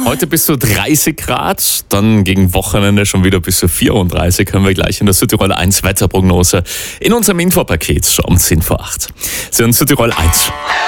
Heute bis zu 30 Grad, dann gegen Wochenende schon wieder bis zu 34, hören wir gleich in der Südtirol 1 Wetterprognose in unserem Infopaket um 10 vor 8. Sie hören Südtirol 1.